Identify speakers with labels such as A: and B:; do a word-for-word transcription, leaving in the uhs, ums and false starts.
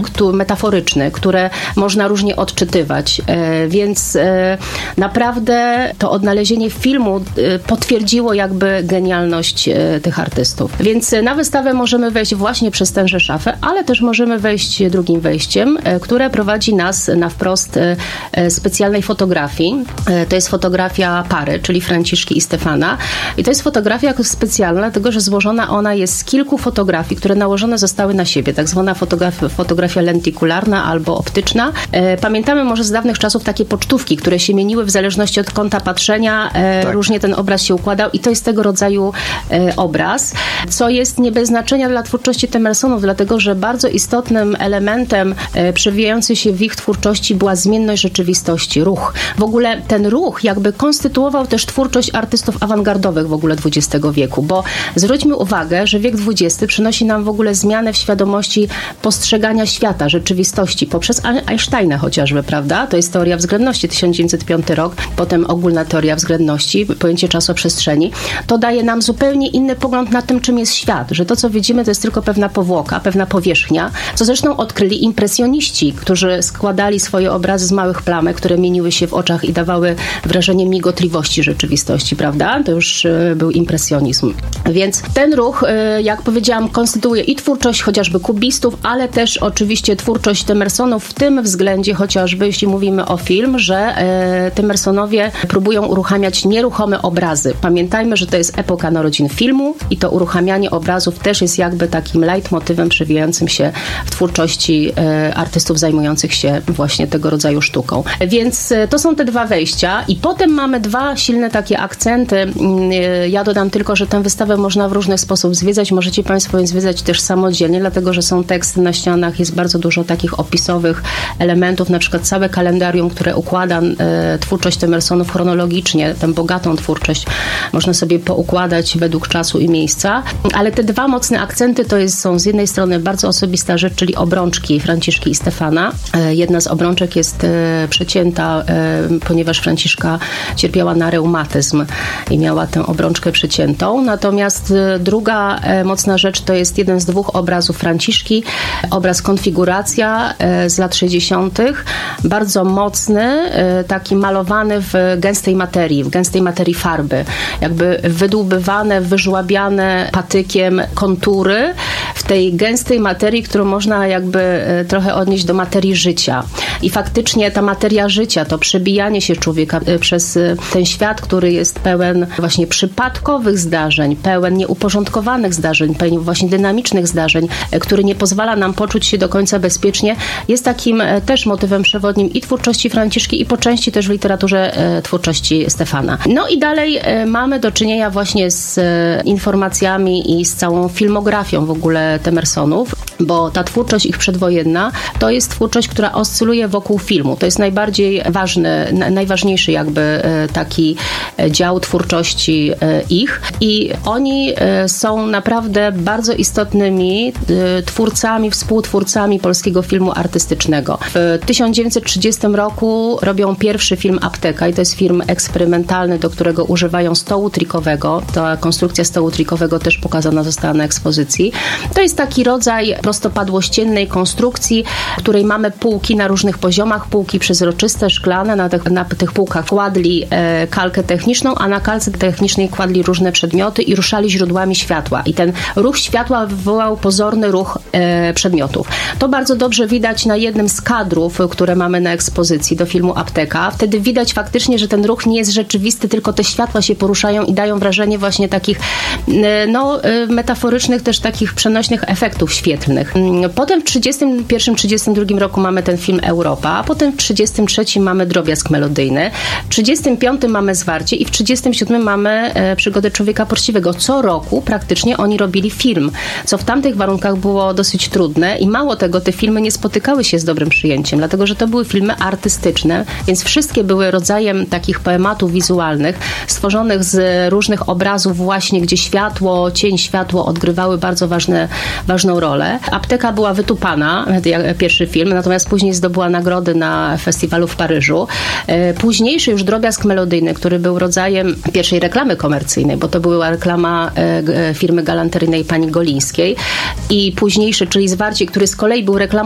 A: który, metaforyczny, które można różnie odczytywać. E, więc e, naprawdę to odnalezienie filmu e, potwierdziło jakby genialność e, tych artystów. Więc na wystawę możemy wejść właśnie przez tęże szafę, ale też możemy wejść drugim wejściem, e, które prowadzi nas na wprost e, specjalnej fotografii. E, to jest fotografia pary, czyli Franciszki i Stefana. I to jest fotografia specjalna, dlatego że złożona ona jest z kilku fotografii, które nałożone zostały na siebie, tak zwana fotografia, fotografia lentikularna albo optyczna. E, pamiętamy może z dawnych czasów takie pocztówki, które się mieniły w zależności od kąta patrzenia. E, tak. Różnie ten obraz się układał i to jest tego rodzaju e, obraz, co jest nie bez znaczenia dla twórczości Temersonów, dlatego że bardzo istotnym elementem e, przewijający się w ich twórczości była zmienność rzeczywistości, ruch. W ogóle ten ruch jakby konstytuował też twórczość artystów awangardowych w ogóle dwudziestego wieku, bo zwróćmy uwagę, że wiek dwudziesty przynosi nam w ogóle zmianę w świadomości postrzegania świata, rzeczywistości, poprzez Einsteina chociażby, prawda? To jest teoria względności, tysiąc dziewięćset piąty rok, potem ogólna teoria względności, pojęcie czasoprzestrzeni. To daje nam zupełnie inny pogląd na tym, czym jest świat, że to, co widzimy, to jest tylko pewna powłoka, pewna powierzchnia, co zresztą odkryli impresjoniści, którzy składali swoje obrazy z małych plamek, które mieniły się w oczach i dawały wrażenie migotliwości rzeczywistości, prawda? To już był impresjonizm. Więc ten ruch, jak powiedziałam, konstytuuje i twórczość chociażby kubistów, ale też oczywiście twórczość Temersonów w tym względzie, chociażby jeśli mówimy o film, że Temersonowie próbują uruchamiać nieruchome obrazy. Pamiętajmy, że to jest epoka narodzin filmu i to uruchamianie obrazów też jest jakby takim leitmotywem przewijającym się w twórczości artystów zajmujących się właśnie tego rodzaju sztuką. Więc to są te dwa wejścia i potem mamy dwa silne takie akcenty. Ja dodam tylko, że tę wystawę można w różny sposób zwiedzać. Możecie Państwo ją zwiedzać też samodzielnie, dlatego że są teksty na ścianach, jest bardzo dużo takich opisowych elementów, na przykład całe kalendarium, które układa e, twórczość Temersonów chronologicznie, tę bogatą twórczość można sobie poukładać według czasu i miejsca, ale te dwa mocne akcenty to jest, są z jednej strony bardzo osobista rzecz, czyli obrączki Franciszki i Stefana. E, jedna z obrączek jest e, przecięta, e, ponieważ Franciszka cierpiała na reumatyzm i miała tę obrączkę przeciętą. Natomiast druga mocna rzecz to jest jeden z dwóch obrazów Franciszki. Obraz Konfiguracja z lat sześćdziesiątych. Bardzo mocny, taki malowany w gęstej materii, w gęstej materii farby. Jakby wydłubywane, wyżłabiane patykiem kontury w tej gęstej materii, którą można jakby trochę odnieść do materii życia. I faktycznie ta materia życia, to przebijanie się człowieka przez ten świat, który jest pełen właśnie przypadkowych zdarzeń, pełen nieuporządkowanych zdarzeń, pełen właśnie dynamicznych zdarzeń, który nie pozwala nam poczuć się do końca bezpiecznie, jest takim też motywem przewodnim i twórczości Franciszki i po części też w literaturze twórczości Stefana. No i dalej mamy do czynienia właśnie z informacjami i z całą filmografią w ogóle Temersonów, bo ta twórczość ich przedwojenna to jest twórczość, która oscyluje wokół filmu. To jest najbardziej ważny, najważniejszy jakby taki dział twórczości ich i oni są naprawdę bardzo istotnymi twórcami, współtwórcami polskiego filmu artystycznego. W tysiąc dziewięćset trzydziestym roku robią pierwszy film Apteka i to jest film eksperymentalny, do którego używają stołu trikowego. Ta konstrukcja stołu trikowego też pokazana została na ekspozycji. To jest taki rodzaj prostopadłościennej konstrukcji, w której mamy półki na różnych poziomach, półki przezroczyste, szklane, na tych, na tych półkach kładli e, kalkę techniczną, a na kalce technicznej kładli różne przedmioty i ruszali źródłami światła. I ten ruch światła wywołał pozorny ruch e, przedmiotów. To bardzo dobrze widać na jednym z kadrów, które mamy na ekspozycji do filmu Apteka. Wtedy widać faktycznie, że ten ruch nie jest rzeczywisty, tylko te światła się poruszają i dają wrażenie właśnie takich e, no, e, metaforycznych, też takich przenośnych efektów świetlnych. Potem w trzydziestym pierwszym trzydziestym drugim roku mamy ten film Europa, a potem w trzydziestym trzecim mamy Drobiazg melodyjny, w trzydziestym piątym mamy Zwarcie i w trzydziestym siódmym mamy e, Przygodę człowieka poczciwego. Co roku praktycznie oni robili film, co w tamtych warunkach było dosyć trudne i mało tego, te filmy nie spotykały się z dobrym przyjęciem, dlatego że to były filmy artystyczne, więc wszystkie były rodzajem takich poematów wizualnych, stworzonych z różnych obrazów właśnie, gdzie światło, cień, światło odgrywały bardzo ważne, ważną rolę. Apteka była wytupana, pierwszy film, natomiast później zdobyła nagrody na festiwalu w Paryżu. Późniejszy już Drobiazg melodyjny, który był rodzajem pierwszej reklamy komercyjnej, bo to była reklama firmy galanteryjnej pani Golińskiej i późniejszy, czyli Zwarcie, który z kolei był reklamą